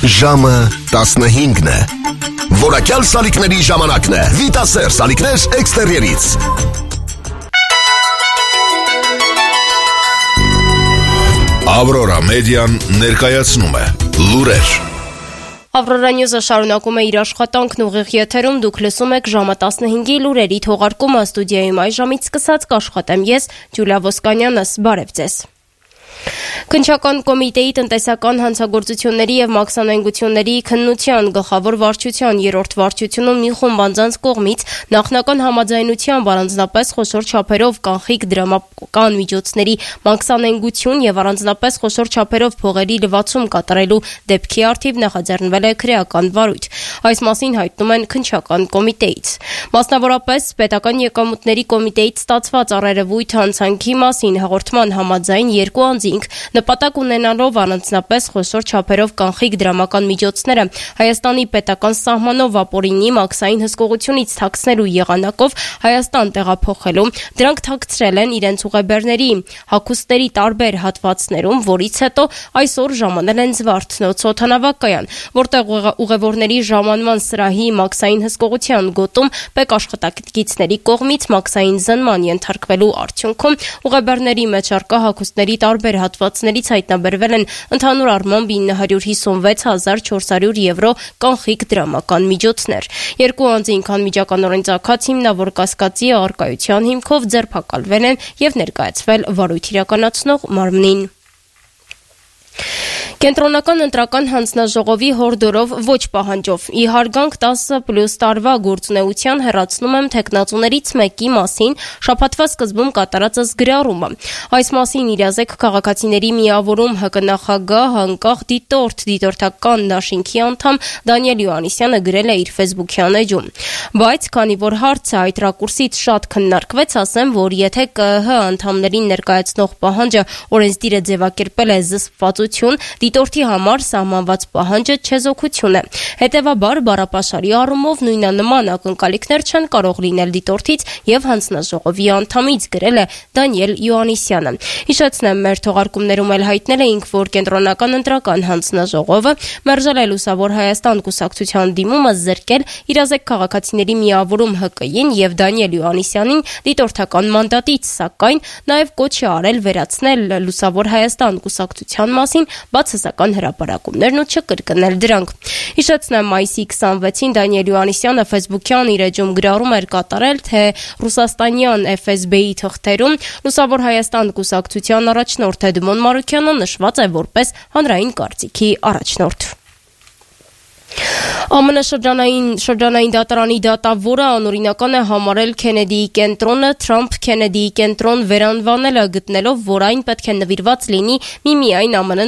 Ժամը 15-ն է։ Որակյալ սալիկների ժամանակն է։ Վիտասեր սալիկներ էքստերիերից։ Ավրորա մեդիան ներկայացնում է լուրեր։ Ավրորա Նյուզը շարունակում է իր աշխատանքն ուղիղ եթերում, դուք լսում եք ժամը 15-ի լուրերի թողարկումը ստուդիայում այս ժամից սկսած կաշխատեմ ես, Ջուլիա Ոսկանյանս, բարև ձեզ։ Քննչական կոմիտեի տնտեսական հանցագործությունների և մաքսանենգությունների քննության գլխավոր վարչության երրորդ վարչությունում մի խումբ անձանց կողմից նախնական համաձայնությամբ առանձնապես խոշոր չափերով կանխիկ դրամական միջոցների մաքսանենգություն և առանձնապես խոշոր չափերով փողերի լվացում կատարելու դեպքի առթիվ նախաձեռնվել է քրեական վարույթ։ Այս մասին հայտնում են քննչական կոմիտեից։ Մասնավորապես պետական եկամուտների կոմիտեից ստացված առերևույթ հանցանքի մասին հաղորդման համաձայն երկու անձինք նպատակ ունենալով առանձնապես խոշոր չափերով կանխիկ դրամական միջոցները Հայաստանի պետական սահմանով ապօրինի մաքսային հսկողությունից թաքցնելու եղանակով Հայաստան տեղափոխելու, դրանք թաքցրել են իրենց ուղեբեռների հագուստների տարբեր հատվածներում, որից հետո այսօր ժամանել են Զվարթնոց օդանավակայան, որտեղ ուղևորների ժամանման սրահի մաքսային հսկողության գոտում ՊԵԿ աշխատակիցների կողմից մաքսային զննման ենթարկվելու արդյունքում ուղեբեռների մեջ առկա հագուստների տարբեր հատվածներից հայտնաբերվել են ընդհանուր առմամբ 956,400 եվրո կանխիկ դրամական միջոցներ։ Երկու անձինք անմիջականորեն ծագած հիմնավոր կասկածի առկայության հիմքով ձերբակալվել են և ներկայացվել վարույթ իրականացնող մարմնին։ Կենտրոնական ընտրական հանձնաժողովի հորդորով ոչ պահանջով ի հարգանք 10+ տարվա գործունեության հեռացնում եմ թեկնածուներից մեկի մասին շաբաթվա սկզբում կատարածս գրառումը։ Այս մասին իրազեկ քաղաքացիների միավորում ՀԿ նախագահ անկախ դիտորդական դաշինքի անդամ Դանիել Յոհաննիսյանը գրել է իր ֆեյսբուքյան էջում։ Բայց քանի որ հարցը այդ ռակուրսից շատ քննարկվեց, ասեմ, որ եթե ԿԸՀ անդամներին ներկայացնող պահանջը օրենսդիրը ձևակերպել է զսպվածություն, դիտորդի համար սահմանված պահանջը չեզոքություն է։ Հետևաբար բառապաշարի առումով նույնանման ակնկալիքներ չեն կարող լինել դիտորդից և հանձնաժողովի անդամից, գրել է Դանիել Յոհաննիսյանը։ Հիշեցնեմ, մեր թողարկումներում էլ հայտնել էինք, որ Կենտրոնական ընտրական հանձնաժողովը մերժել է Լուսավոր Հայաստան կուսակցության դիմումը զրկել իրազեկ քաղաքացիների միավորում ՀԿ-ին և Դանիել Յոհաննիսյանին դիտորդական մանդատից, սակայն նաև կոչ է արել վերացնել Լուսավոր Հայաստան կուսակցության մասին բացասական հրապարակումներն ու չկրկնել դրանք։ Հիշեցնեմ, մայիսի 26-ին Դանիել Յոհաննիսյանը ֆեյսբուքյան իր էջում գրառում էր կատարել, թե ռուսաստանյան FSB-ի թղթերում Լուսավոր Հայաստան կուսակցության առաջնորդ Էդմոն Մարուքյանը նշված է որպես հանրային կարծիքի առաջնորդ։ ԱՄՆ շրջանային դատարանի դատավորը անօրինական է համարել Քենեդիի կենտրոնը Թրամփ Քենեդիի կենտրոն վերանվանելը, գտնելով, որ այն պետք է նվիրված լինի միմիայն ԱՄՆ